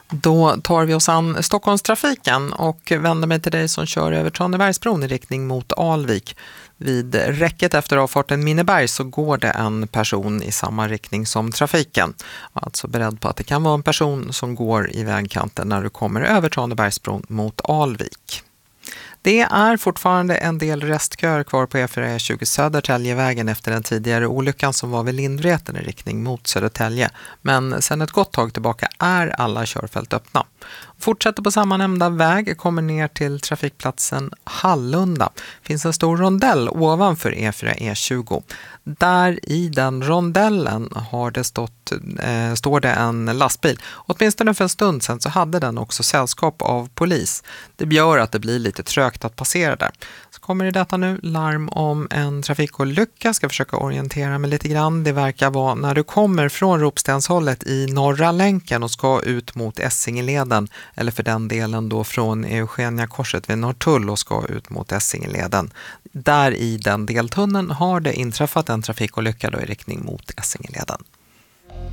Då tar vi oss an Stockholmstrafiken och vänder mig till dig som kör över Tranebergsbron i riktning mot Alvik. Vid räcket efter avfarten Minneberg så går det en person i samma riktning som trafiken. Alltså beredd på att det kan vara en person som går i vägkanten när du kommer över Tranebergsbron mot Alvik. Det är fortfarande en del restköer kvar på E4-E20 Södertäljevägen efter den tidigare olyckan som var vid Lindvreten i riktning mot Södertälje. Men sedan ett gott tag tillbaka är alla körfält öppna. Fortsätter på samma nämnda väg, kommer ner till trafikplatsen Hallunda. Finns en stor rondell ovanför E4-E20. Där i den rondellen har det står det en lastbil. Åtminstone för en stund sedan så hade den också sällskap av polis. Det gör att det blir lite trögt att passera där. Så kommer i detta nu larm om en trafikolycka. Ska försöka orientera mig lite grann. Det verkar vara när du kommer från Ropstenshållet i norra länken och ska ut mot Essingeleden. Eller för den delen då från Eugenia-korset vid Norrtull och ska ut mot Essingeleden. Där i den deltunneln har det inträffat en trafikolycka då i riktning mot Essingeleden.